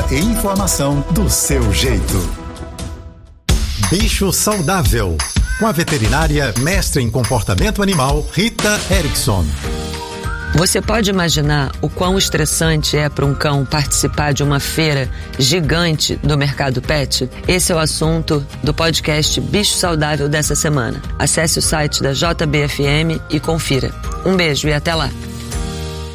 dica e informação do seu jeito. Bicho Saudável, com a veterinária mestre em comportamento animal, Rita Erickson. Você pode imaginar o quão estressante é para um cão participar de uma feira gigante do mercado pet? Esse é o assunto do podcast Bicho Saudável dessa semana. Acesse o site da JBFM e confira. Um beijo e até lá!